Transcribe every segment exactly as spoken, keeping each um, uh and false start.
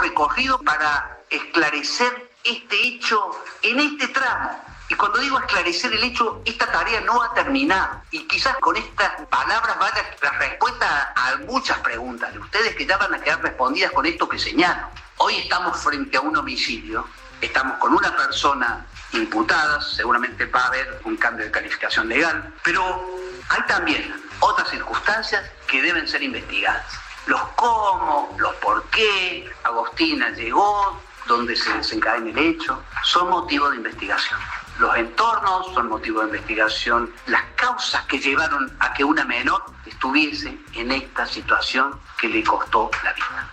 recorrido para esclarecer este hecho en este tramo. Y cuando digo esclarecer el hecho, esta tarea no ha terminado. Y quizás con estas palabras vaya la respuesta a muchas preguntas de ustedes que ya van a quedar respondidas con esto que señalo. Hoy estamos frente a un homicidio, estamos con una persona imputada, seguramente va a haber un cambio de calificación legal, pero hay también otras circunstancias que deben ser investigadas. Los cómo, los por qué, Agostina llegó, dónde se desencadena el hecho, son motivo de investigación. Los entornos son motivo de investigación, las causas que llevaron a que una menor estuviese en esta situación que le costó la vida.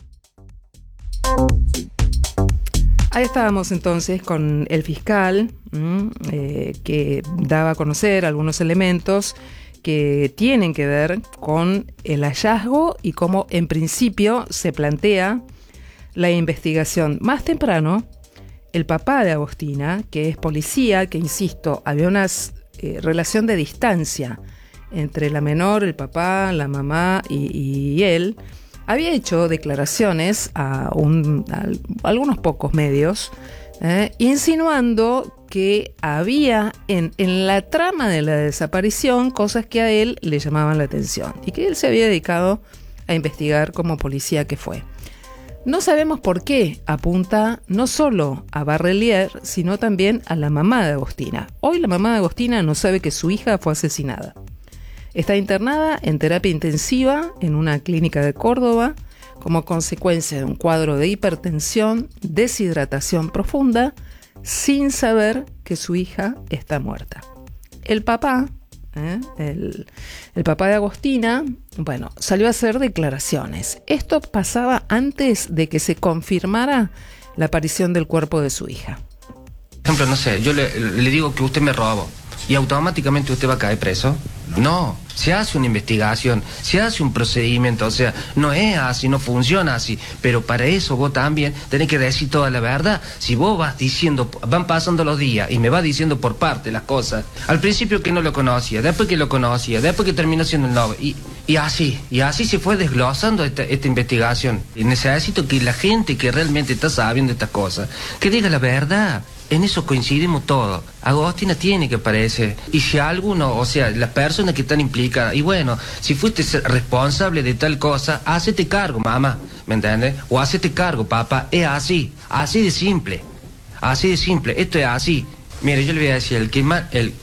Ahí estábamos entonces con el fiscal mmm, eh, que daba a conocer algunos elementos que tienen que ver con el hallazgo y cómo en principio se plantea la investigación. Más temprano, el papá de Agostina, que es policía, que insisto, había una eh, relación de distancia entre la menor, el papá, la mamá y, y él, había hecho declaraciones a, un, a algunos pocos medios, eh, insinuando que había en, en la trama de la desaparición cosas que a él le llamaban la atención y que él se había dedicado a investigar como policía que fue. No sabemos por qué apunta no solo a Barrelier, sino también a la mamá de Agostina. Hoy la mamá de Agostina no sabe que su hija fue asesinada. Está internada en terapia intensiva en una clínica de Córdoba como consecuencia de un cuadro de hipertensión, deshidratación profunda, sin saber que su hija está muerta. El papá, ¿eh? el, el papá de Agostina, bueno, salió a hacer declaraciones. Esto pasaba antes de que se confirmara la aparición del cuerpo de su hija. Por ejemplo, no sé, yo le, le digo que usted me robó y automáticamente usted va a caer preso. No, se hace una investigación, se hace un procedimiento, o sea, no es así, no funciona así, pero para eso vos también tenés que decir toda la verdad. Si vos vas diciendo, van pasando los días y me vas diciendo por parte las cosas, al principio que no lo conocía, después que lo conocía, después que terminó siendo el novio, y, y así, y así se fue desglosando esta, esta investigación. Y necesito que la gente que realmente está sabiendo estas cosas, que diga la verdad. En eso coincidimos todos. Agostina tiene que aparecer. Y si alguno, o sea, las personas que están implicadas, y bueno, si fuiste responsable de tal cosa, hacete cargo, mamá, ¿me entiendes? O hacete cargo, papá. Es así, así de simple. Así de simple, esto es así. Mire, yo le voy a decir, el que más, el,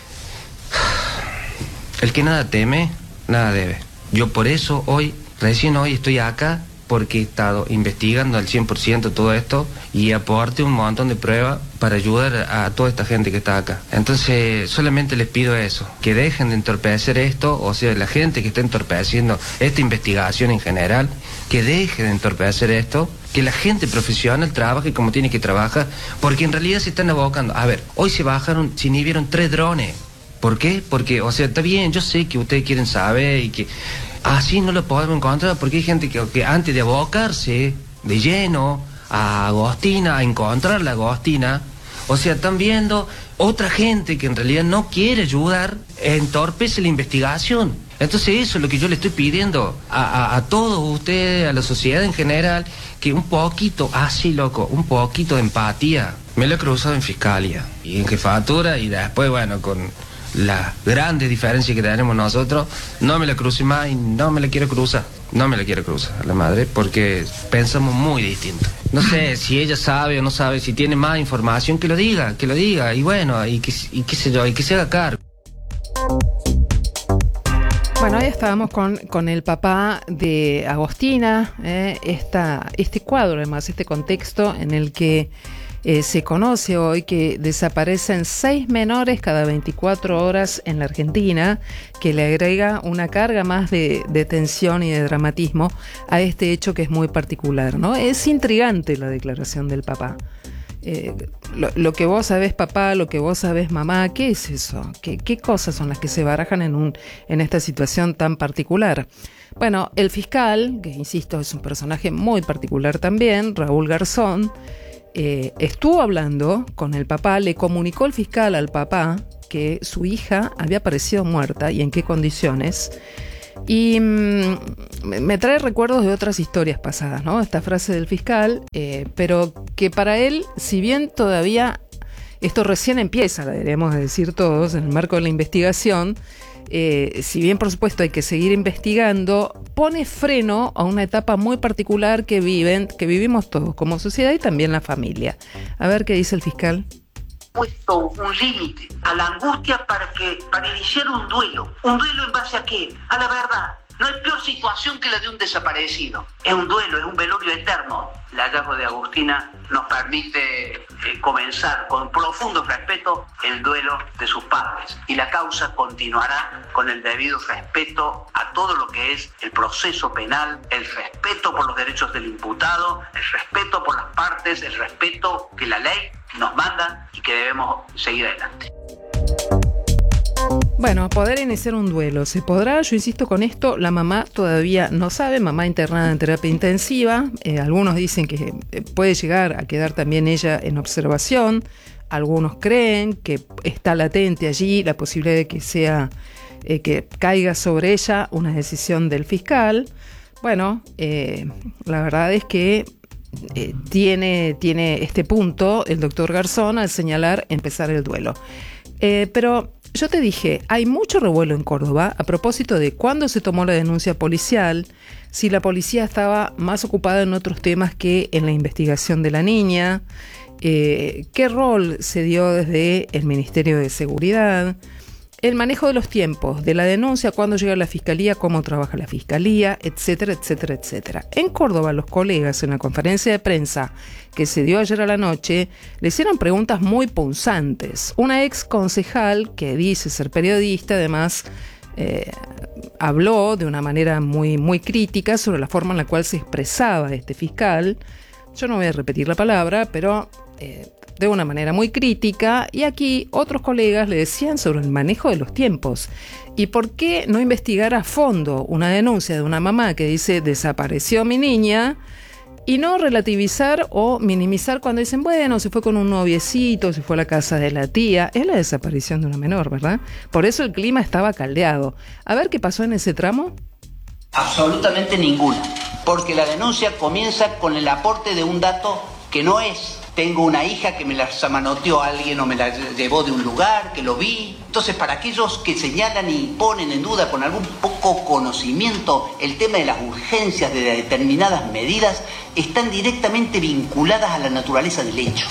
el que nada teme, nada debe. Yo por eso hoy, recién hoy estoy acá, porque he estado investigando al cien por ciento todo esto y aporte un montón de pruebas para ayudar a toda esta gente que está acá. Entonces, solamente les pido eso, que dejen de entorpecer esto, o sea, la gente que está entorpeciendo esta investigación en general, que deje de entorpecer esto, que la gente profesional trabaje como tiene que trabajar, porque en realidad se están abocando. A ver, hoy se bajaron, se inhibieron tres drones. ¿Por qué? Porque, o sea, está bien, yo sé que ustedes quieren saber y que así no lo podemos encontrar, porque hay gente que, que antes de abocarse de lleno a Agostina, a encontrar la Agostina, o sea, están viendo otra gente que en realidad no quiere ayudar, entorpece la investigación. Entonces eso es lo que yo le estoy pidiendo a, a, a todos ustedes, a la sociedad en general, que un poquito, así loco, un poquito de empatía. Me lo he cruzado en fiscalía y en jefatura y después, bueno, con las grandes diferencias que tenemos nosotros, no me la cruce más y no me la quiero cruzar. No me la quiero cruzar, la madre, porque pensamos muy distinto. No sé si ella sabe o no sabe, si tiene más información, que lo diga, que lo diga, y bueno, y, que, y qué sé yo, y que se haga cargo. Bueno, ahí estábamos con, con el papá de Agostina, eh, esta, este cuadro, además, este contexto en el que Eh, se conoce hoy que desaparecen seis menores cada veinticuatro horas en la Argentina, que le agrega una carga más de, de tensión y de dramatismo a este hecho que es muy particular, ¿no? Es intrigante la declaración del papá. Eh, lo, lo que vos sabés, papá, lo que vos sabés, mamá, ¿qué es eso? ¿Qué, qué cosas son las que se barajan en, un, en esta situación tan particular? Bueno, el fiscal, que insisto es un personaje muy particular también, Raúl Garzón, Eh, estuvo hablando con el papá, le comunicó el fiscal al papá que su hija había aparecido muerta y en qué condiciones. Y mmm, me trae recuerdos de otras historias pasadas, ¿no? Esta frase del fiscal, eh, pero que para él, si bien todavía esto recién empieza, la deberíamos decir todos, en el marco de la investigación, eh, si bien por supuesto hay que seguir investigando, pone freno a una etapa muy particular que viven, que vivimos todos como sociedad y también la familia. A ver qué dice el fiscal. Puesto un límite a la angustia para que para iniciar un duelo. ¿Un duelo en base a qué? A la verdad. No hay peor situación que la de un desaparecido. Es un duelo, es un velorio eterno. El hallazgo de Agustina nos permite eh, comenzar con profundo respeto el duelo de sus padres. Y la causa continuará con el debido respeto a todo lo que es el proceso penal, el respeto por los derechos del imputado, el respeto por las partes, el respeto que la ley nos manda y que debemos seguir adelante. Bueno, poder iniciar un duelo, ¿se podrá? Yo insisto con esto, la mamá todavía no sabe, mamá internada en terapia intensiva, eh, algunos dicen que puede llegar a quedar también ella en observación, algunos creen que está latente allí la posibilidad de que sea, eh, que caiga sobre ella una decisión del fiscal. Bueno, eh, la verdad es que eh, tiene, tiene este punto el doctor Garzón al señalar empezar el duelo. Eh, pero yo te dije, hay mucho revuelo en Córdoba a propósito de cuándo se tomó la denuncia policial, si la policía estaba más ocupada en otros temas que en la investigación de la niña, eh, qué rol se dio desde el Ministerio de Seguridad, el manejo de los tiempos, de la denuncia, cuándo llega la fiscalía, cómo trabaja la fiscalía, etcétera, etcétera, etcétera. En Córdoba, los colegas, en la conferencia de prensa que se dio ayer a la noche, le hicieron preguntas muy punzantes. Una ex concejal que dice ser periodista, además, eh, habló de una manera muy, muy crítica sobre la forma en la cual se expresaba este fiscal. Yo no voy a repetir la palabra, pero Eh, de una manera muy crítica, y aquí otros colegas le decían sobre el manejo de los tiempos. ¿Y por qué no investigar a fondo una denuncia de una mamá que dice desapareció mi niña y no relativizar o minimizar cuando dicen, bueno, se fue con un noviecito, se fue a la casa de la tía? Es la desaparición de una menor, ¿verdad? Por eso el clima estaba caldeado. A ver qué pasó en ese tramo. Absolutamente ninguna, porque la denuncia comienza con el aporte de un dato que no es. Tengo una hija que me la zamanoteó alguien o me la llevó de un lugar, que lo vi. Entonces, para aquellos que señalan y ponen en duda con algún poco conocimiento el tema de las urgencias de determinadas medidas, están directamente vinculadas a la naturaleza del hecho.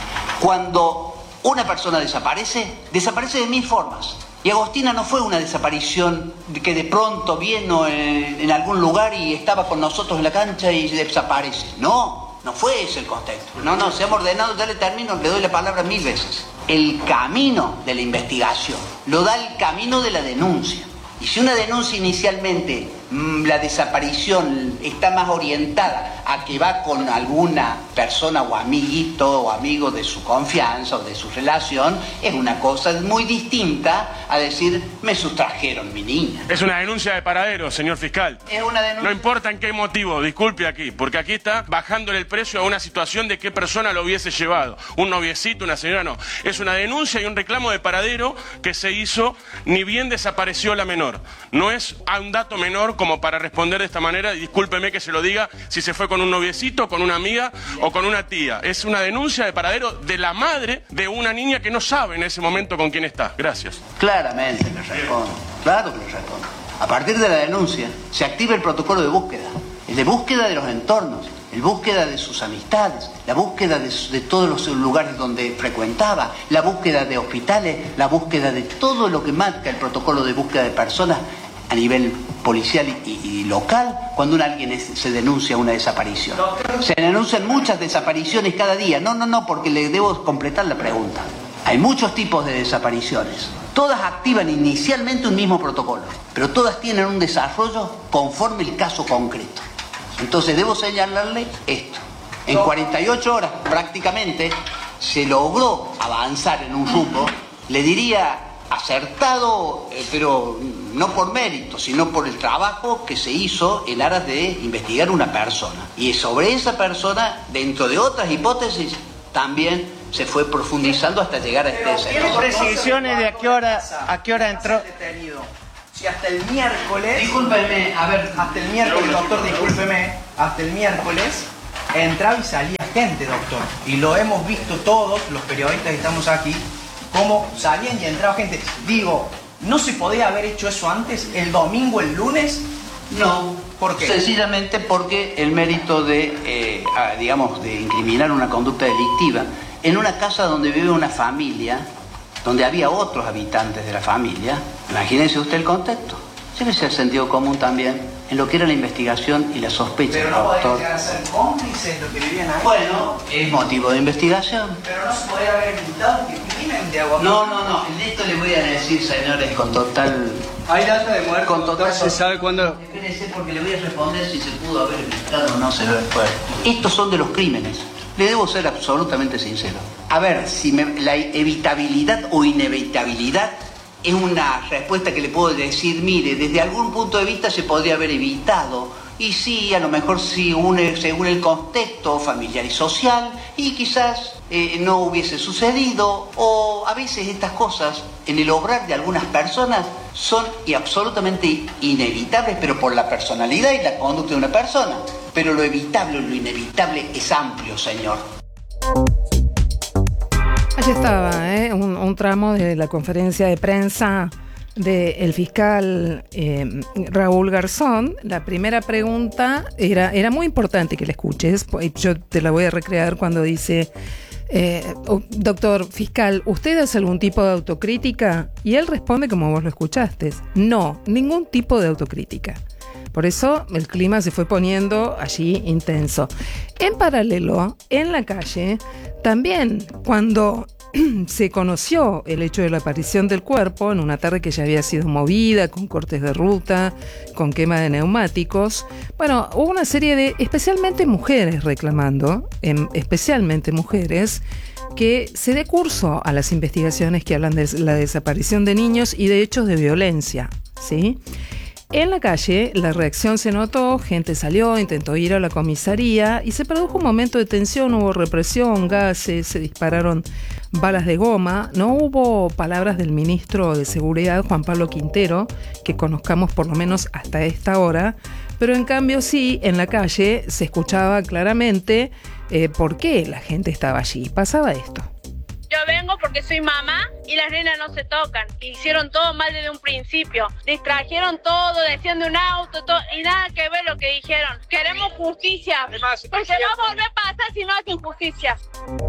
Cuando una persona desaparece, desaparece de mil formas. Y Agustina no fue una desaparición que de pronto vino en, en algún lugar y estaba con nosotros en la cancha y desaparece. No. No fue ese el contexto. No, no, seamos ordenados, ya le termino, le doy la palabra mil veces. El camino de la investigación lo da el camino de la denuncia. Y si una denuncia inicialmente, mmm, la desaparición está más orientada a que va con alguna persona o amiguito o amigo de su confianza o de su relación, es una cosa muy distinta a decir, me sustrajeron mi niña. Es una denuncia de paradero, señor fiscal. Es una denuncia. No importa en qué motivo, disculpe aquí, porque aquí está bajándole el precio a una situación de qué persona lo hubiese llevado. Un noviecito, una señora, no. Es una denuncia y un reclamo de paradero que se hizo, ni bien desapareció la menor. No es un dato menor como para responder de esta manera, y discúlpeme que se lo diga, si se fue con un noviecito, con una amiga o con una tía. Es una denuncia de paradero de la madre de una niña que no sabe en ese momento con quién está. Gracias. Claramente le respondo, claro que le respondo. A partir de la denuncia se activa el protocolo de búsqueda, el de búsqueda de los entornos, el búsqueda de sus amistades, la búsqueda de, de todos los lugares donde frecuentaba, la búsqueda de hospitales, la búsqueda de todo lo que marca el protocolo de búsqueda de personas a nivel policial y, y local cuando un alguien es, se denuncia una desaparición. Se denuncian muchas desapariciones cada día. No, no, no, porque le debo completar la pregunta. Hay muchos tipos de desapariciones. Todas activan inicialmente un mismo protocolo, pero todas tienen un desarrollo conforme el caso concreto. Entonces debo señalarle esto. En cuarenta y ocho horas prácticamente se logró avanzar en un rumbo, le diría acertado, eh, pero no por mérito, sino por el trabajo que se hizo en aras de investigar una persona. Y sobre esa persona, dentro de otras hipótesis, también se fue profundizando hasta llegar a este escenario. ¿Tiene precisiones de a qué hora, a qué hora entró? Si hasta el miércoles... Discúlpeme, a ver... Hasta el miércoles, doctor, discúlpeme. Hasta el miércoles entraba y salía gente, doctor. Y lo hemos visto todos, los periodistas que estamos aquí, cómo salían y entraba gente. Digo, ¿no se podía haber hecho eso antes, el domingo, el lunes? No. ¿Por qué? Sencillamente porque el mérito de, eh, digamos, de incriminar una conducta delictiva en una casa donde vive una familia, donde había otros habitantes de la familia, imagínense usted el contexto. Llévese el sentido común también en lo que era la investigación y la sospecha. Pero no podían llegar a ser cómplices lo que vivían ahí. Bueno, es motivo de investigación. Pero no se podía haber evitado que crimen de agua. No, no, no. En esto le voy a decir, señores, con total... ¿Hay data de muerte? Con total... ¿Se sabe cuándo? Espérese porque le voy a responder si se pudo haber evitado o no se lo después. Estos son de los crímenes. Le debo ser absolutamente sincero. A ver, si me, la evitabilidad o inevitabilidad es una respuesta que le puedo decir, mire, desde algún punto de vista se podría haber evitado. Y sí, a lo mejor sí, une, según el contexto familiar y social, y quizás eh, no hubiese sucedido, o a veces estas cosas, en el obrar de algunas personas, son y absolutamente inevitables, pero por la personalidad y la conducta de una persona. Pero lo evitable o lo inevitable es amplio, señor. Allí estaba, ¿eh? un, un tramo de la conferencia de prensa del fiscal eh, Raúl Garzón. La primera pregunta era, era muy importante que la escuches. Yo te la voy a recrear cuando dice... Eh, oh, doctor fiscal, ¿usted hace algún tipo de autocrítica? Y él responde como vos lo escuchaste: no, ningún tipo de autocrítica. Por eso el clima se fue poniendo allí intenso. En paralelo, en la calle, también cuando se conoció el hecho de la aparición del cuerpo, en una tarde que ya había sido movida, con cortes de ruta, con quema de neumáticos, bueno, hubo una serie de, especialmente mujeres reclamando, em, especialmente mujeres, que se dé curso a las investigaciones que hablan de la desaparición de niños y de hechos de violencia, ¿sí? En la calle, la reacción se notó, gente salió, intentó ir a la comisaría y se produjo un momento de tensión, hubo represión, gases, se dispararon balas de goma. No hubo palabras del ministro de Seguridad, Juan Pablo Quintero, que conozcamos por lo menos hasta esta hora, pero en cambio sí, en la calle se escuchaba claramente eh, por qué la gente estaba allí. Pasaba esto. Yo vengo porque soy mamá y las nenas no se tocan. Hicieron todo mal desde un principio. Distrajeron todo, decían de un auto, todo, y nada que ver lo que dijeron. Queremos justicia. Porque no va a volver a pasar si no hacen justicia.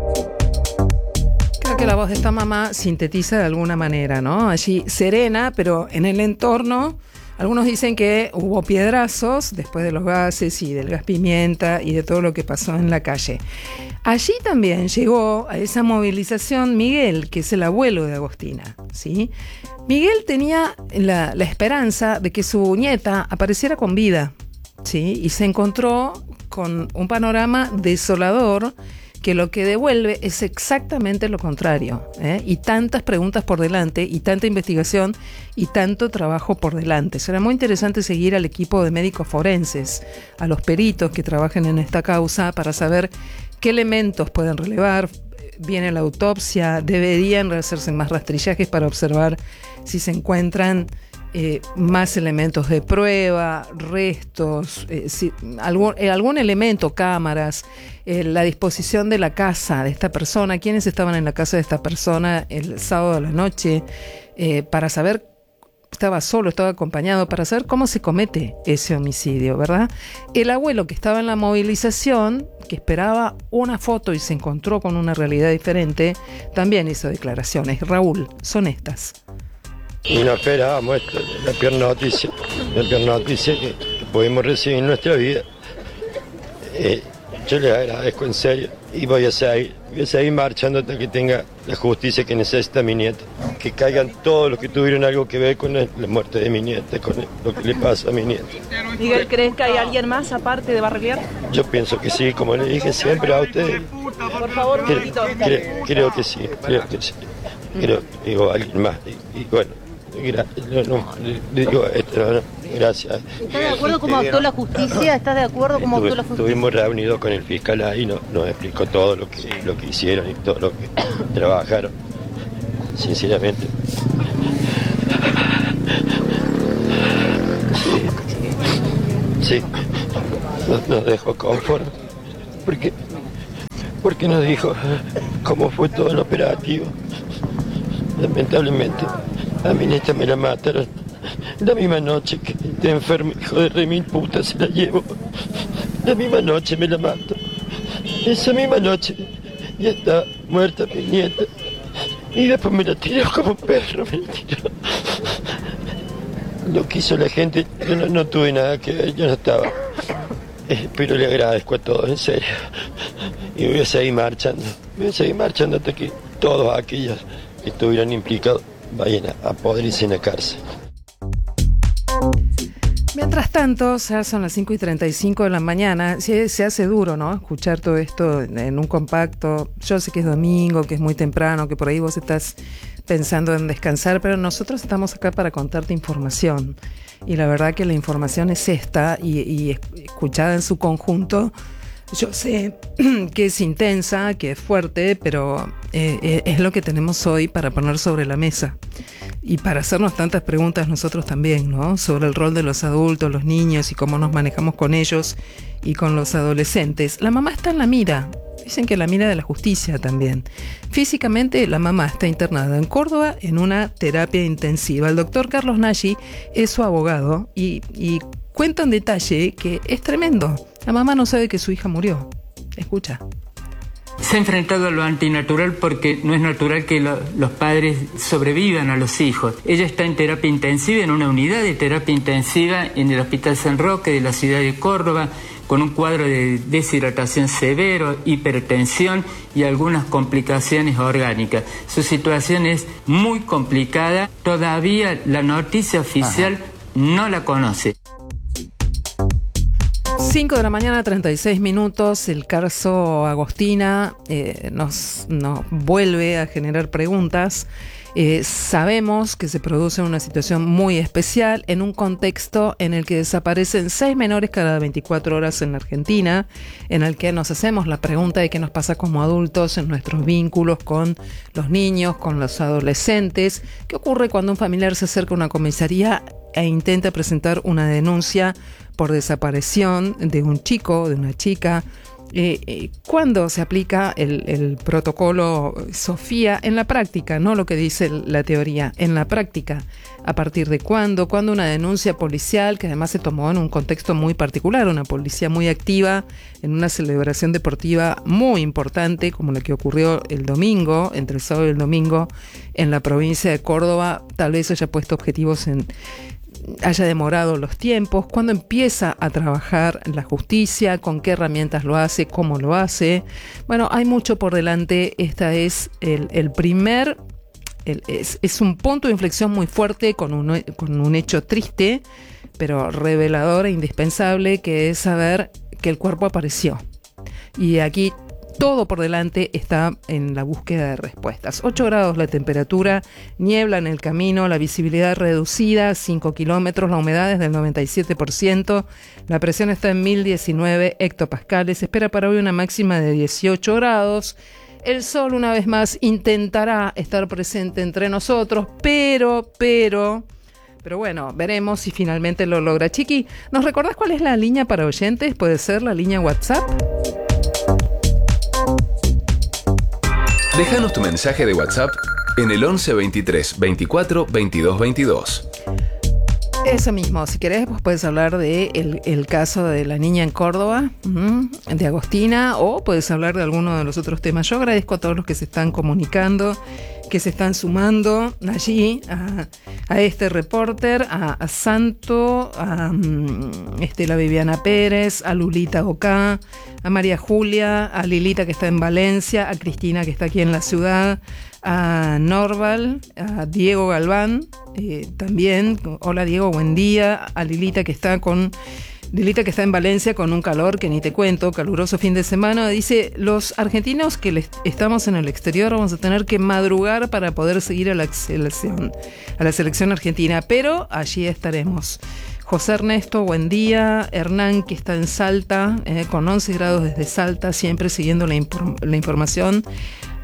Creo que la voz de esta mamá sintetiza de alguna manera, ¿no? Allí serena, pero en el entorno... Algunos dicen que hubo piedrazos después de los gases y del gas pimienta y de todo lo que pasó en la calle. Allí también llegó a esa movilización Miguel, que es el abuelo de Agostina, ¿sí? Miguel tenía la, la esperanza de que su nieta apareciera con vida, ¿sí? Y se encontró con un panorama desolador que lo que devuelve es exactamente lo contrario, ¿eh? Y tantas preguntas por delante, y tanta investigación, y tanto trabajo por delante. Será muy interesante seguir al equipo de médicos forenses, a los peritos que trabajen en esta causa, para saber qué elementos pueden relevar. Viene la autopsia, deberían hacerse más rastrillajes para observar si se encuentran Eh, más elementos de prueba, restos, eh, si, algún, eh, algún elemento, cámaras, eh, la disposición de la casa de esta persona, quiénes estaban en la casa de esta persona el sábado de la noche, eh, para saber, estaba solo, estaba acompañado, para saber cómo se comete ese homicidio, ¿verdad? El abuelo que estaba en la movilización, que esperaba una foto y se encontró con una realidad diferente, también hizo declaraciones. Raúl, son estas. Y no esperábamos esto, la peor noticia, la peor noticia que, que pudimos recibir en nuestra vida. Eh, yo les agradezco en serio y voy a seguir, voy a seguir marchando hasta que tenga la justicia que necesita mi nieta. Que caigan todos los que tuvieron algo que ver con el, la muerte de mi nieta, con el, lo que le pasa a mi nieta. Miguel, ¿crees que hay alguien más aparte de Barreguer? Yo pienso que sí, como le dije siempre a ustedes. Por favor, un creo, poquito. Creo, creo que sí, creo que sí. Creo, digo, alguien más. Y, y bueno. No, no, digo, esto, no, gracias. ¿Estás de acuerdo cómo actuó la justicia? ¿Estás de acuerdo cómo actuó la justicia? Estuvimos reunidos con el fiscal ahí, no, nos explicó todo lo que, lo que hicieron y todo lo que trabajaron. Sinceramente. Sí, nos, nos dejó conforme, porque, porque nos dijo cómo fue todo el operativo. Lamentablemente, a mi nieta me la mataron la misma noche que te enfermo, hijo de re mil puta, se la llevo. La misma noche me la mato. Esa misma noche ya está muerta mi nieta. Y después me la tiró como un perro, me la tiró. Lo que hizo la gente, yo no, no tuve nada que ver, yo no estaba. Eh, pero le agradezco a todos, en serio. Y voy a seguir marchando. Voy a seguir marchando hasta que todos aquellos que estuvieran implicados vayan a, a poder irse en la cárcel. Mientras tanto, ya son las cinco y treinta y cinco de la mañana, se, se hace duro, ¿no? Escuchar todo esto en, en un compacto. Yo sé que es domingo, que es muy temprano, que por ahí vos estás pensando en descansar, pero nosotros estamos acá para contarte información. Y la verdad que la información es esta, y, y escuchada en su conjunto, yo sé que es intensa, que es fuerte, pero eh, es lo que tenemos hoy para poner sobre la mesa. Y para hacernos tantas preguntas nosotros también, ¿no? Sobre el rol de los adultos, los niños y cómo nos manejamos con ellos y con los adolescentes. La mamá está en la mira. Dicen que la mira de la justicia también. Físicamente, la mamá está internada en Córdoba en una terapia intensiva. El doctor Carlos Nagy es su abogado y, y cuenta en detalle que es tremendo. La mamá no sabe que su hija murió. Escucha. Se ha enfrentado a lo antinatural porque no es natural que lo, los padres sobrevivan a los hijos. Ella está en terapia intensiva, en una unidad de terapia intensiva en el Hospital San Roque de la ciudad de Córdoba, con un cuadro de deshidratación severo, hipertensión y algunas complicaciones orgánicas. Su situación es muy complicada. Todavía la noticia oficial Ajá. no la conoce. cinco de la mañana, treinta y seis minutos, el caso Agostina eh, nos, nos vuelve a generar preguntas. Eh, sabemos que se produce una situación muy especial en un contexto en el que desaparecen seis menores cada veinticuatro horas en la Argentina, en el que nos hacemos la pregunta de qué nos pasa como adultos en nuestros vínculos con los niños, con los adolescentes. ¿Qué ocurre cuando un familiar se acerca a una comisaría e intenta presentar una denuncia por desaparición de un chico, de una chica? Eh, eh, ¿Cuándo se aplica el, el protocolo Sofía en la práctica? No lo que dice la teoría, en la práctica. ¿A partir de cuándo? ¿Cuándo una denuncia policial que además se tomó en un contexto muy particular? Una policía muy activa en una celebración deportiva muy importante como la que ocurrió el domingo, entre el sábado y el domingo, en la provincia de Córdoba. Tal vez haya puesto objetivos en... haya demorado los tiempos, cuándo empieza a trabajar la justicia, con qué herramientas lo hace, cómo lo hace. Bueno, hay mucho por delante. Esta es el, el primer, el, es, es un punto de inflexión muy fuerte con un, con un hecho triste, pero revelador e indispensable, que es saber que el cuerpo apareció. Y aquí todo por delante está en la búsqueda de respuestas. ocho grados la temperatura, niebla en el camino, la visibilidad reducida, cinco kilómetros, la humedad es del noventa y siete por ciento, la presión está en mil diecinueve hectopascales, se espera para hoy una máxima de dieciocho grados. El sol una vez más intentará estar presente entre nosotros, pero, pero... Pero bueno, veremos si finalmente lo logra. Chiqui, ¿nos recordás cuál es la línea para oyentes? ¿Puede ser la línea WhatsApp? Déjanos tu mensaje de WhatsApp en el once veintitrés veinticuatro veintidós veintidós. Eso mismo, si querés, pues puedes hablar de el, el caso de la niña en Córdoba, uh-huh, de Agostina, o puedes hablar de alguno de los otros temas. Yo agradezco a todos los que se están comunicando, que se están sumando allí a, a este reporter, a, a Santo, a um, Estela Viviana Pérez, a Lulita Ocá, a María Julia, a Lilita que está en Valencia, a Cristina que está aquí en la ciudad, a Norval, a Diego Galván, eh, también, hola Diego, buen día, a Lilita que está con Lilita que está en Valencia con un calor que ni te cuento, caluroso fin de semana. Dice, los argentinos que les, estamos en el exterior vamos a tener que madrugar para poder seguir a la selección, a la selección argentina, pero allí estaremos. José Ernesto, buen día. Hernán, que está en Salta, eh, con once grados desde Salta, siempre siguiendo la, impor- la información.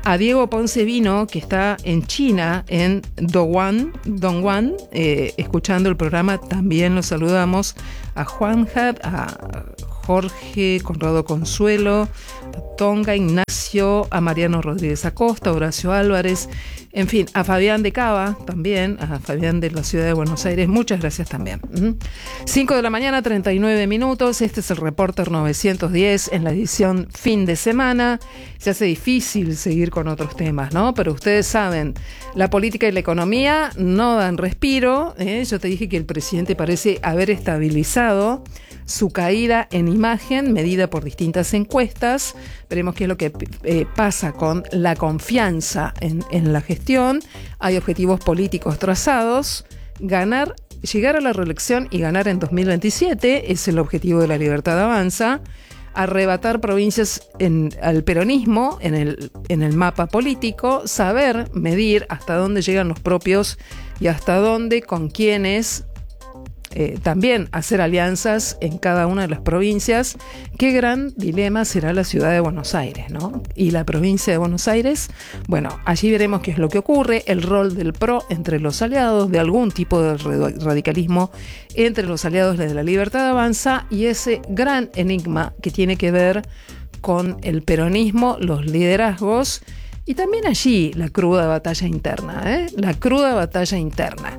a Diego Ponce Vino, que está en China, en Dongguan, Dongguan eh, escuchando el programa. También los saludamos a Juan Hab, a Jorge Conrado Consuelo, a Tonga Ignacio, a Mariano Rodríguez Acosta, a Horacio Álvarez, en fin, a Fabián de Cava también, a Fabián de la Ciudad de Buenos Aires, muchas gracias también. cinco de la mañana, treinta y nueve minutos, este es el Reporter novecientos diez en la edición fin de semana. Se hace difícil seguir con otros temas, ¿no? Pero ustedes saben, la política y la economía no dan respiro, ¿eh? Yo te dije que el presidente parece haber estabilizado su caída en imagen, medida por distintas encuestas. Veremos qué es lo que eh, pasa con la confianza en, en la gestión. Hay objetivos políticos trazados. Ganar, llegar a la reelección y ganar en dos mil veintisiete es el objetivo de La Libertad Avanza. Arrebatar provincias en, al peronismo en el, en el mapa político. Saber medir hasta dónde llegan los propios y hasta dónde, con quiénes. Eh, también hacer alianzas en cada una de las provincias. Qué gran dilema será la ciudad de Buenos Aires, ¿no? Y la provincia de Buenos Aires, bueno, allí veremos qué es lo que ocurre, el rol del P R O entre los aliados, de algún tipo de radicalismo entre los aliados de La Libertad Avanza, y ese gran enigma que tiene que ver con el peronismo, los liderazgos, y también allí la cruda batalla interna, ¿eh? La cruda batalla interna.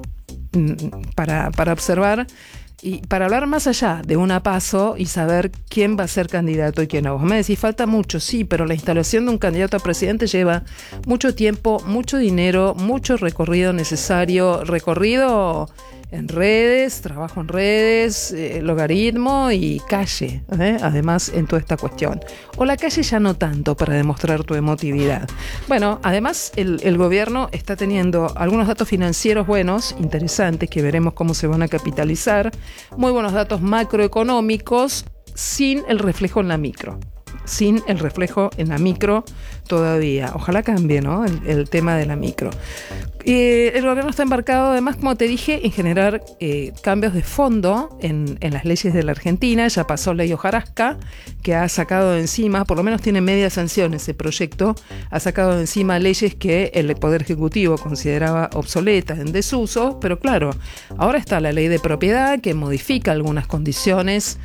Para, para observar y para hablar más allá de una PASO y saber quién va a ser candidato y quién no. Vos me decís, falta mucho, sí, pero la instalación de un candidato a presidente lleva mucho tiempo, mucho dinero, mucho recorrido necesario, recorrido en redes, trabajo en redes, eh, logaritmo y calle, ¿eh? Además en toda esta cuestión. O la calle ya no tanto para demostrar tu emotividad. Bueno, además el, el gobierno está teniendo algunos datos financieros buenos, interesantes, que veremos cómo se van a capitalizar. Muy buenos datos macroeconómicos, sin el reflejo en la micro. Sin el reflejo en la micro todavía. Ojalá cambie, ¿no? El, el tema de la micro. Eh, el gobierno está embarcado, además, como te dije, en generar eh, cambios de fondo en, en las leyes de la Argentina. Ya pasó ley Hojarasca, que ha sacado de encima, por lo menos tiene media sanción ese proyecto, ha sacado de encima leyes que el Poder Ejecutivo consideraba obsoletas, en desuso, pero claro, ahora está la ley de propiedad que modifica algunas condiciones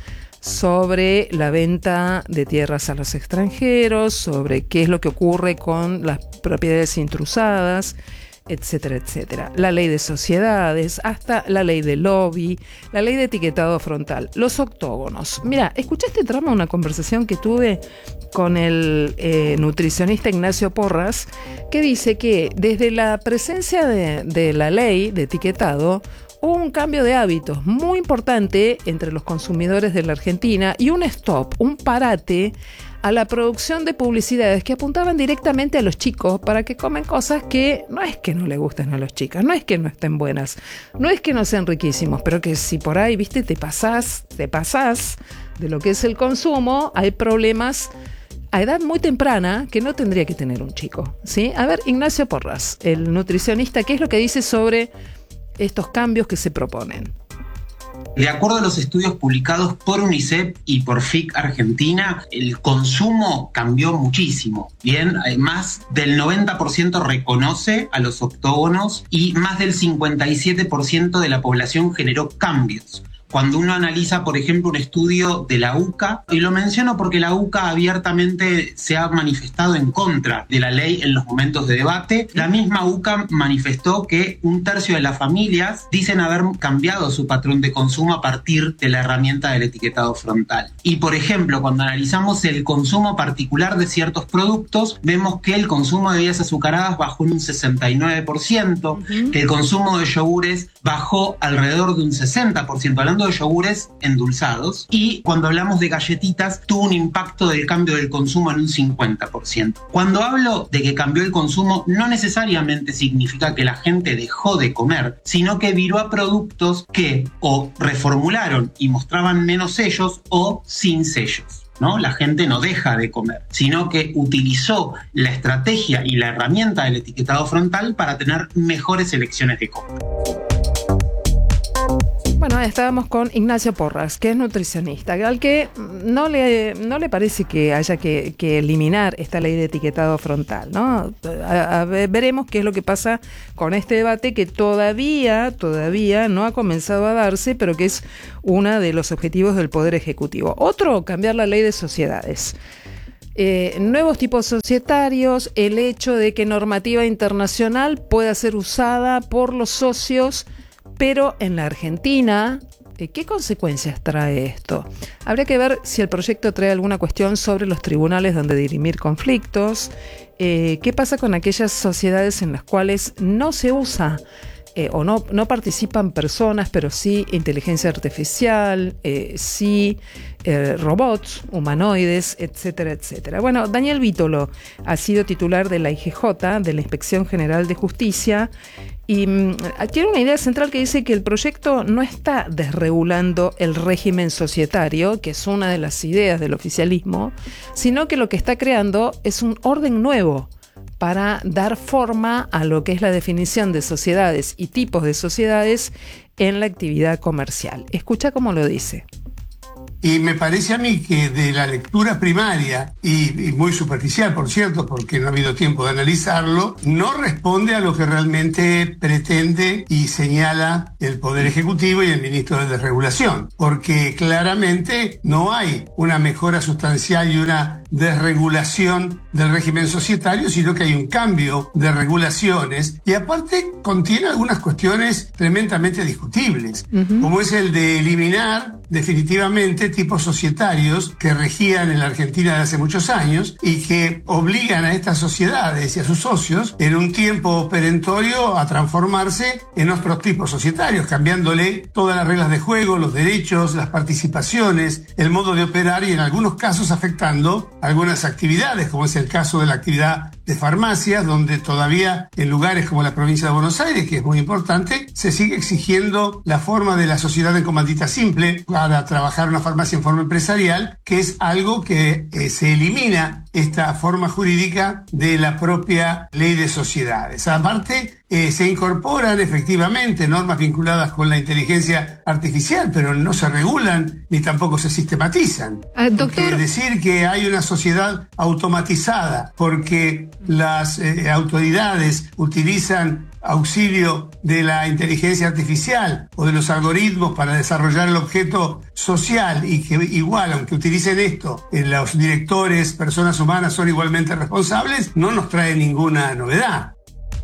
sobre la venta de tierras a los extranjeros, sobre qué es lo que ocurre con las propiedades intrusadas, etcétera, etcétera. La ley de sociedades, hasta la ley de lobby, la ley de etiquetado frontal, los octógonos. Mira, escuché este tramo, una conversación que tuve con el eh, nutricionista Ignacio Porras, que dice que desde la presencia de, de la ley de etiquetado, hubo un cambio de hábitos muy importante entre los consumidores de la Argentina y un stop, un parate a la producción de publicidades que apuntaban directamente a los chicos para que comen cosas que no es que no le gusten a los chicos, no es que no estén buenas, no es que no sean riquísimos, pero que si por ahí, viste, te pasás, te pasás de lo que es el consumo, hay problemas a edad muy temprana que no tendría que tener un chico, ¿sí? A ver, Ignacio Porras, el nutricionista, ¿qué es lo que dice sobre estos cambios que se proponen? De acuerdo a los estudios publicados por UNICEF y por F I C Argentina, el consumo cambió muchísimo. Bien, más del noventa por ciento reconoce a los octógonos y más del cincuenta y siete por ciento de la población generó cambios. Cuando uno analiza, por ejemplo, un estudio de la U C A, y lo menciono porque la U C A abiertamente se ha manifestado en contra de la ley en los momentos de debate, la misma U C A manifestó que un tercio de las familias dicen haber cambiado su patrón de consumo a partir de la herramienta del etiquetado frontal. Y, por ejemplo, cuando analizamos el consumo particular de ciertos productos, vemos que el consumo de bebidas azucaradas bajó en un sesenta y nueve por ciento, uh-huh. que el consumo de yogures bajó alrededor de un sesenta por ciento, hablando de yogures endulzados, y cuando hablamos de galletitas tuvo un impacto del cambio del consumo en un cincuenta por ciento. Cuando hablo de que cambió el consumo, no necesariamente significa que la gente dejó de comer, sino que viró a productos que o reformularon y mostraban menos sellos o sin sellos. ¿No? La gente no deja de comer, sino que utilizó la estrategia y la herramienta del etiquetado frontal para tener mejores elecciones de compra. Bueno, estábamos con Ignacio Porras, que es nutricionista, al que no le, no le parece que haya que, que eliminar esta ley de etiquetado frontal, ¿no? A, a, veremos qué es lo que pasa con este debate que todavía, todavía no ha comenzado a darse, pero que es uno de los objetivos del Poder Ejecutivo. Otro, cambiar la ley de sociedades. Eh, nuevos tipos societarios, el hecho de que normativa internacional pueda ser usada por los socios, pero en la Argentina, ¿qué consecuencias trae esto? Habría que ver si el proyecto trae alguna cuestión sobre los tribunales donde dirimir conflictos, eh, qué pasa con aquellas sociedades en las cuales no se usa eh, o no, no participan personas, pero sí inteligencia artificial, eh, sí eh, robots, humanoides, etcétera, etcétera. Bueno, Daniel Vítolo ha sido titular de la I G J, de la Inspección General de Justicia, y um, tiene una idea central que dice que el proyecto no está desregulando el régimen societario, que es una de las ideas del oficialismo, sino que lo que está creando es un orden nuevo para dar forma a lo que es la definición de sociedades y tipos de sociedades en la actividad comercial. Escucha cómo lo dice. Y me parece a mí que de la lectura primaria, y, y muy superficial, por cierto, porque no ha habido tiempo de analizarlo, no responde a lo que realmente pretende y señala el Poder Ejecutivo y el Ministro de Desregulación, porque claramente no hay una mejora sustancial y una desregulación del régimen societario, sino que hay un cambio de regulaciones, y aparte contiene algunas cuestiones tremendamente discutibles, uh-huh. como es el de eliminar definitivamente tipos societarios que regían en la Argentina de hace muchos años y que obligan a estas sociedades y a sus socios en un tiempo perentorio a transformarse en otros tipos societarios, cambiándole todas las reglas de juego, los derechos, las participaciones, el modo de operar y en algunos casos afectando algunas actividades, como es el caso de la actividad de farmacias, donde todavía en lugares como la provincia de Buenos Aires, que es muy importante, se sigue exigiendo la forma de la sociedad en comandita simple para trabajar una farmacia en forma empresarial, que es algo que eh, se elimina esta forma jurídica de la propia ley de sociedades. Aparte, eh, se incorporan efectivamente normas vinculadas con la inteligencia artificial, pero no se regulan ni tampoco se sistematizan. Ah, doctor. Porque decir que hay una sociedad automatizada porque las eh, autoridades utilizan auxilio de la inteligencia artificial o de los algoritmos para desarrollar el objeto social, y que igual, aunque utilicen esto, eh, los directores, personas humanas son igualmente responsables, no nos trae ninguna novedad.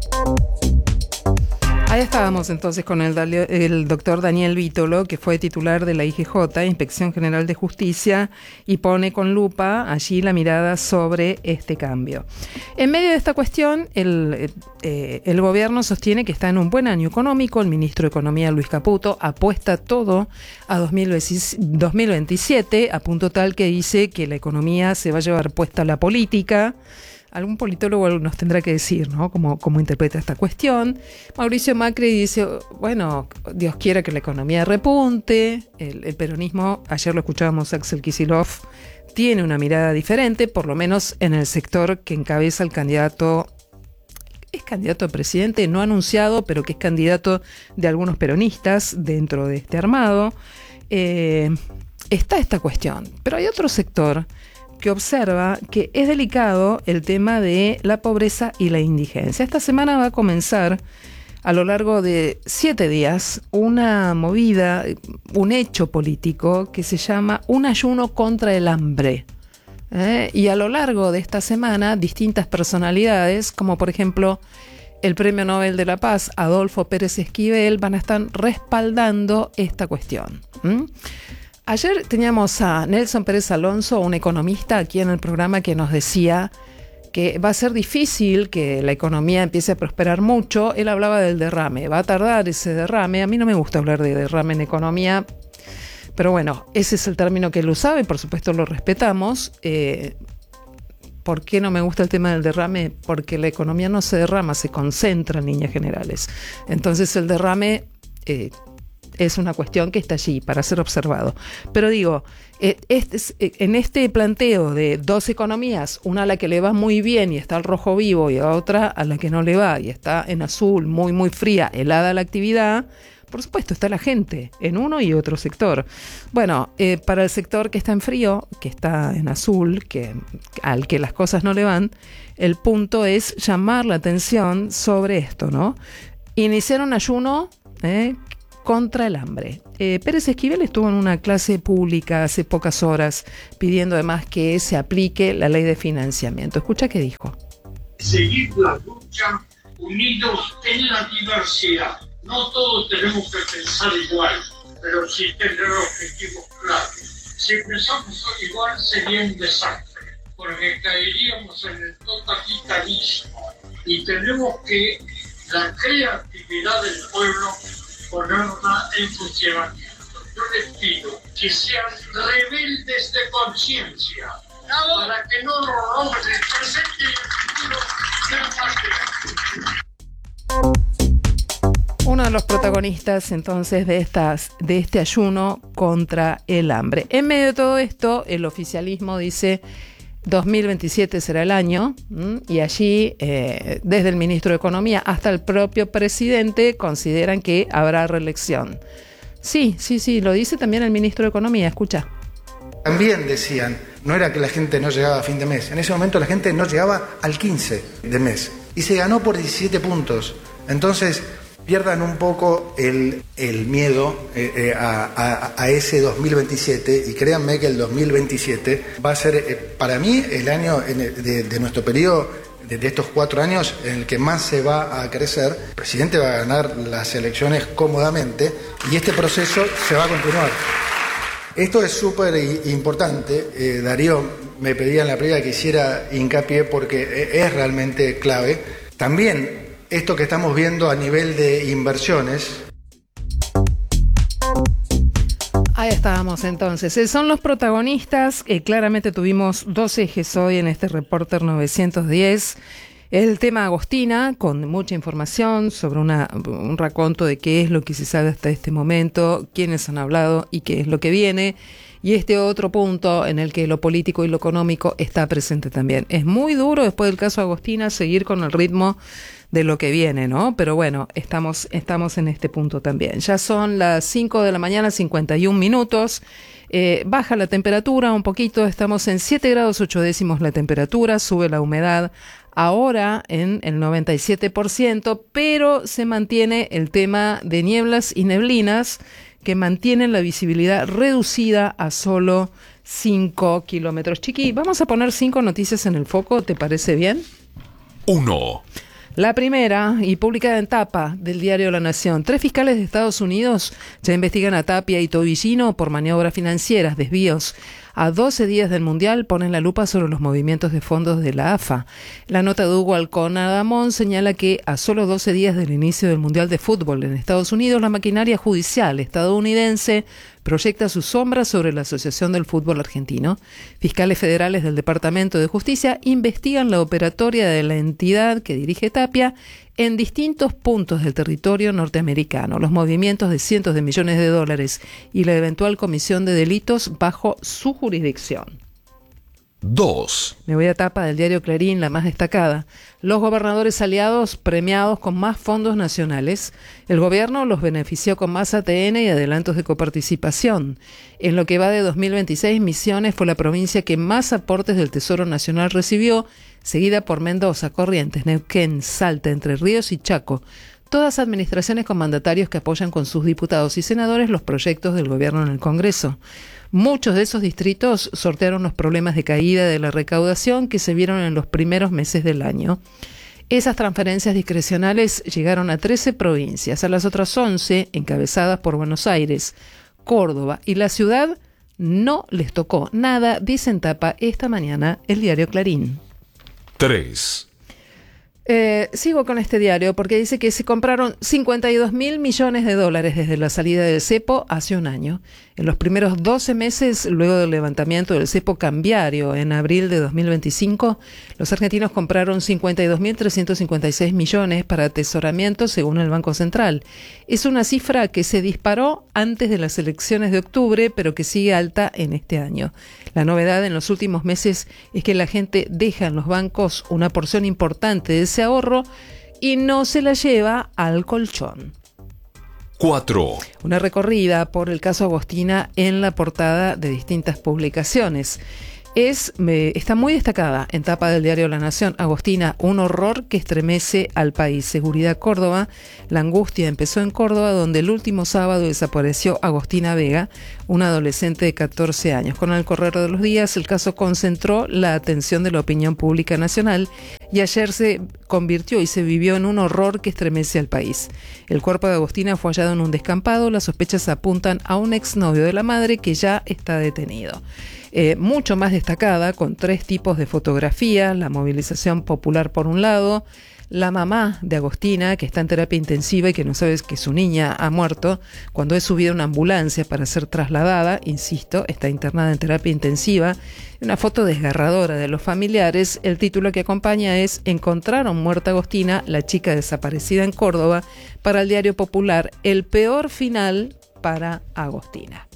Ahí estábamos entonces con el, el doctor Daniel Vítolo, que fue titular de la I G J, Inspección General de Justicia, y pone con lupa allí la mirada sobre este cambio. En medio de esta cuestión, el, eh, el gobierno sostiene que está en un buen año económico. El ministro de Economía, Luis Caputo, apuesta todo a dos mil veintisiete, a punto tal que dice que la economía se va a llevar puesta a la política. Algún politólogo nos tendrá que decir, ¿no?, cómo, cómo interpreta esta cuestión. Mauricio Macri dice, bueno, Dios quiera que la economía repunte. El, el peronismo, ayer lo escuchábamos, Axel Kicillof, tiene una mirada diferente, por lo menos en el sector que encabeza el candidato, es candidato a presidente, no anunciado, pero que es candidato de algunos peronistas dentro de este armado. Eh, está esta cuestión, pero hay otro sector que observa que es delicado el tema de la pobreza y la indigencia. Esta semana va a comenzar, a lo largo de siete días, una movida, un hecho político que se llama un ayuno contra el hambre. ¿Eh? Y a lo largo de esta semana, distintas personalidades, como por ejemplo el Premio Nobel de la Paz, Adolfo Pérez Esquivel, van a estar respaldando esta cuestión. ¿Mm? Ayer teníamos a Nelson Pérez Alonso, un economista, aquí en el programa, que nos decía que va a ser difícil que la economía empiece a prosperar mucho. Él hablaba del derrame, va a tardar ese derrame. A mí no me gusta hablar de derrame en economía, pero bueno, ese es el término que él usaba y por supuesto lo respetamos. Eh, ¿Por qué no me gusta el tema del derrame? Porque la economía no se derrama, se concentra en líneas generales. Entonces el derrame Eh, es una cuestión que está allí para ser observado. Pero digo, eh, este, eh, en este planteo de dos economías, una a la que le va muy bien y está al rojo vivo, y a otra a la que no le va y está en azul, muy muy fría, helada la actividad, Por supuesto, está la gente en uno y otro sector. Bueno, eh, para el sector que está en frío, que está en azul, que al que las cosas no le van, el punto es llamar la atención sobre esto, ¿no? Iniciaron ayuno eh, contra el hambre. Eh, Pérez Esquivel estuvo en una clase pública hace pocas horas pidiendo además que se aplique la ley de financiamiento. Escucha qué dijo. Seguir la lucha unidos en la diversidad. No todos tenemos que pensar igual, pero sí tener objetivos claros. Si pensamos igual sería un desastre, porque caeríamos en el totalitarismo y tenemos que la creatividad del pueblo ponerla en funcionamiento. Yo les pido que sean rebeldes de conciencia para que no roben el presente y el futuro de la patria. Uno de los protagonistas entonces de estas de este ayuno contra el hambre. En medio de todo esto, el oficialismo dice dos mil veintisiete será el año, ¿m? y allí, eh, desde el ministro de Economía hasta el propio presidente, consideran que habrá reelección. Sí, sí, sí, lo dice también el ministro de Economía, escucha. También decían, no era que la gente no llegaba a fin de mes, en ese momento la gente no llegaba al quince de mes, y se ganó por diecisiete puntos. Entonces, pierdan un poco el, el miedo eh, eh, a, a, a ese dos mil veintisiete y créanme que el dos mil veintisiete va a ser eh, para mí el año en el, de, de nuestro periodo, de, de estos cuatro años, en el que más se va a crecer. El presidente va a ganar las elecciones cómodamente y este proceso se va a continuar. Esto es súper importante. Eh, Darío me pedía en la previa que hiciera hincapié porque es realmente clave. También esto que estamos viendo a nivel de inversiones. Ahí estábamos entonces. Eh, son los protagonistas. Eh, claramente tuvimos dos ejes hoy en este Reporter novecientos diez. El tema Agostina, con mucha información sobre una, un raconto de qué es lo que se sabe hasta este momento, quiénes han hablado y qué es lo que viene. Y este otro punto en el que lo político y lo económico está presente también. Es muy duro después del caso Agostina seguir con el ritmo de lo que viene, ¿no? Pero bueno, estamos, estamos en este punto también. Ya son las cinco de la mañana, cincuenta y un minutos. Eh, baja la temperatura un poquito, estamos en siete grados ocho décimos la temperatura, sube la humedad ahora en el noventa y siete por ciento, pero se mantiene el tema de nieblas y neblinas que mantienen la visibilidad reducida a solo cinco kilómetros. Chiqui, vamos a poner cinco noticias en el foco, ¿te parece bien? Uno. La primera, y publicada en tapa del diario La Nación. Tres fiscales de Estados Unidos ya investigan a Tapia y Tobillino por maniobras financieras, desvíos. A doce días del Mundial ponen la lupa sobre los movimientos de fondos de la A F A. La nota de Hugo Alcón Adamón señala que a solo doce días del inicio del Mundial de Fútbol en Estados Unidos, la maquinaria judicial estadounidense proyecta su sombra sobre la Asociación del Fútbol Argentino. Fiscales federales del Departamento de Justicia investigan la operatoria de la entidad que dirige Tapia en distintos puntos del territorio norteamericano, los movimientos de cientos de millones de dólares y la eventual comisión de delitos bajo su jurisdicción. Dos. Me voy a tapa del diario Clarín, la más destacada. Los gobernadores aliados premiados con más fondos nacionales. El gobierno los benefició con más A T N y adelantos de coparticipación. En lo que va de dos mil veintiséis, Misiones fue la provincia que más aportes del Tesoro Nacional recibió, seguida por Mendoza, Corrientes, Neuquén, Salta, Entre Ríos y Chaco. Todas administraciones con mandatarios que apoyan con sus diputados y senadores los proyectos del gobierno en el Congreso. Muchos de esos distritos sortearon los problemas de caída de la recaudación que se vieron en los primeros meses del año. Esas transferencias discrecionales llegaron a trece provincias, a las otras once, encabezadas por Buenos Aires, Córdoba y la ciudad, no les tocó nada, dice en tapa esta mañana el diario Clarín. Tres. Eh, sigo con este diario porque dice que se compraron cincuenta y dos mil millones de dólares desde la salida del cepo hace un año. En los primeros doce meses, luego del levantamiento del cepo cambiario en abril de dos mil veinticinco, los argentinos compraron cincuenta y dos mil trescientos cincuenta y seis millones para atesoramiento según el Banco Central. Es una cifra que se disparó antes de las elecciones de octubre, pero que sigue alta en este año. La novedad en los últimos meses es que la gente deja en los bancos una porción importante de ese ahorro y no se la lleva al colchón. cuatro. Una recorrida por el caso Agostina en la portada de distintas publicaciones. Es, eh, está muy destacada en tapa del diario La Nación. Agostina, un horror que estremece al país. Seguridad Córdoba. La angustia empezó en Córdoba, donde el último sábado desapareció Agostina Vega, una adolescente de catorce años. Con el correr de los días, el caso concentró la atención de la opinión pública nacional y ayer se convirtió y se vivió en un horror que estremece al país. El cuerpo de Agostina fue hallado en un descampado. Las sospechas apuntan a un exnovio de la madre que ya está detenido. Eh, mucho más destacada, con tres tipos de fotografía: la movilización popular por un lado, la mamá de Agostina, que está en terapia intensiva y que no sabe que su niña ha muerto, cuando es subida a una ambulancia para ser trasladada, insisto, está internada en terapia intensiva, una foto desgarradora de los familiares. El título que acompaña es: encontraron muerta Agostina, la chica desaparecida en Córdoba. Para el Diario Popular, el peor final para Agostina.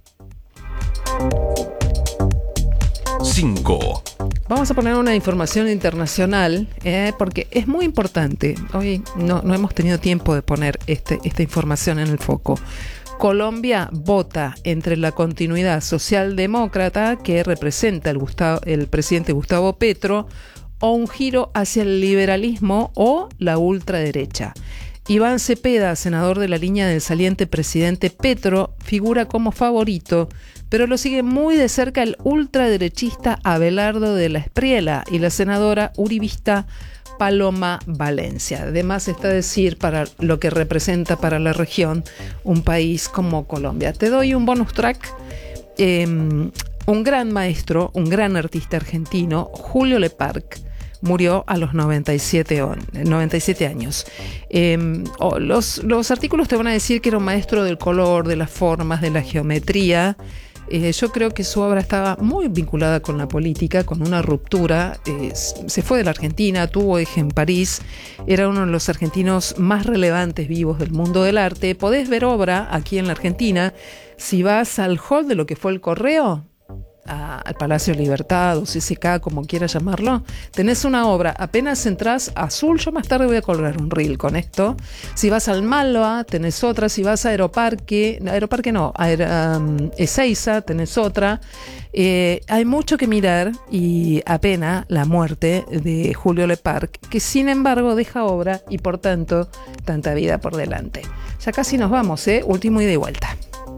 cinco. Vamos a poner una información internacional, eh, porque es muy importante. Hoy no, no hemos tenido tiempo de poner este, esta información en el foco. Colombia vota entre la continuidad socialdemócrata que representa el, Gustavo, el presidente Gustavo Petro, o un giro hacia el liberalismo o la ultraderecha. Iván Cepeda, senador de la línea del saliente presidente Petro, figura como favorito, pero lo sigue muy de cerca el ultraderechista Abelardo de la Espriella y la senadora uribista Paloma Valencia. Además está decir para lo que representa para la región un país como Colombia. Te doy un bonus track. Eh, un gran maestro, un gran artista argentino, Julio Leparc, murió a los noventa y siete años. Eh, oh, los, los artículos te van a decir que era un maestro del color, de las formas, de la geometría. Eh, yo creo que su obra estaba muy vinculada con la política, con una ruptura. Eh, se fue de la Argentina, tuvo eje en París. Era uno de los argentinos más relevantes vivos del mundo del arte. Podés ver obra aquí en la Argentina. Si vas al hall de lo que fue el Correo, a, al Palacio Libertad o C C K, como quieras llamarlo, tenés una obra, apenas entrás, azul. Yo más tarde voy a colgar un reel con esto. Si vas al Malva, tenés otra. Si vas a Aeroparque, Aeroparque no, a um, Ezeiza, tenés otra. Eh, hay mucho que mirar y apena la muerte de Julio Leparc, que sin embargo deja obra y por tanto tanta vida por delante. Ya casi nos vamos, ¿eh? Último ida y vuelta.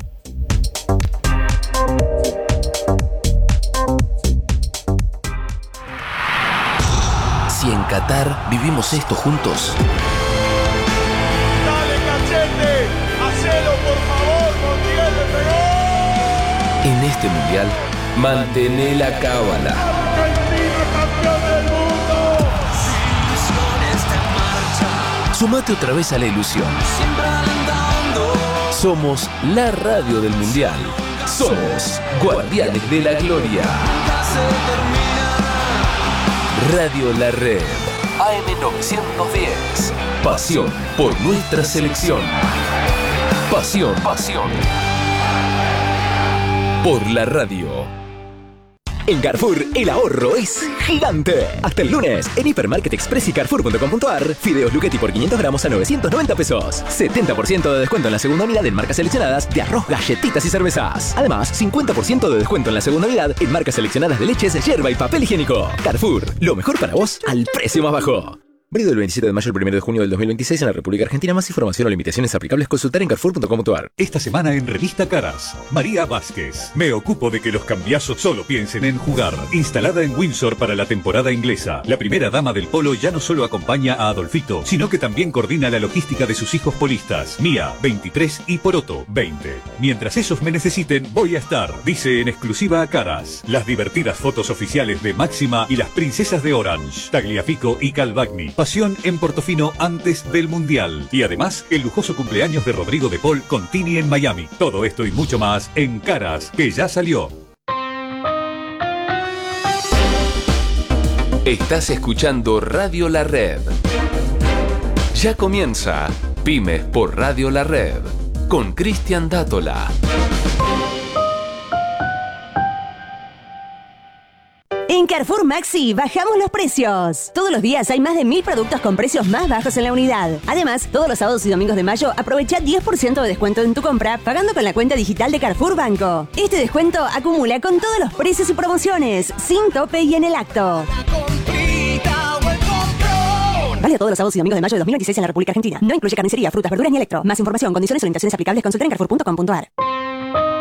Si en Qatar vivimos esto juntos. ¡Dale, Cachete! ¡Hacelo, por favor! ¡Montiel le pegó! En este mundial, mantené la cábala. ¡Argentina, campeón del mundo! Sumate otra vez a la ilusión. Somos la radio del mundial. Somos Guardianes de la Gloria. Radio La Red. A M novecientos diez. Pasión por nuestra selección. Pasión, pasión. Por la radio. En Carrefour, el ahorro es gigante. Hasta el lunes, en Hipermarket Express y Carrefour punto com punto ar, fideos Luchetti por quinientos gramos a novecientos noventa pesos. setenta por ciento de descuento en la segunda unidad en marcas seleccionadas de arroz, galletitas y cervezas. Además, cincuenta por ciento de descuento en la segunda unidad en marcas seleccionadas de leches, yerba y papel higiénico. Carrefour, lo mejor para vos al precio más bajo. Válido del veintisiete de mayo al primero de junio del dos mil veintiséis en la República Argentina. Más información o limitaciones aplicables consultar en Carrefour punto com punto ar. Esta semana en Revista Caras, María Vázquez. Me ocupo de que los cambiazos solo piensen en jugar. Instalada en Windsor para la temporada inglesa, la primera dama del polo ya no solo acompaña a Adolfito, sino que también coordina la logística de sus hijos polistas, Mía, veintitrés, y Poroto, veinte. Mientras ellos me necesiten, voy a estar, dice en exclusiva a Caras. Las divertidas fotos oficiales de Máxima y las princesas de Orange, Tagliafico y Calvagni. Pasión en Portofino antes del Mundial. Y además, el lujoso cumpleaños de Rodrigo de Paul con Tini en Miami. Todo esto y mucho más en Caras, que ya salió. Estás escuchando Radio La Red. Ya comienza Pymes por Radio La Red con Cristian Dátola. En Carrefour Maxi, bajamos los precios. Todos los días hay más de mil productos con precios más bajos en la unidad. Además, todos los sábados y domingos de mayo aprovecha diez por ciento de descuento en tu compra pagando con la cuenta digital de Carrefour Banco. Este descuento acumula con todos los precios y promociones, sin tope y en el acto. Válido todos los sábados y domingos de mayo de dos mil veintiséis en la República Argentina. No incluye carnicería, frutas, verduras ni electro. Más información, condiciones y orientaciones aplicables, consulta en carrefour punto com punto a r.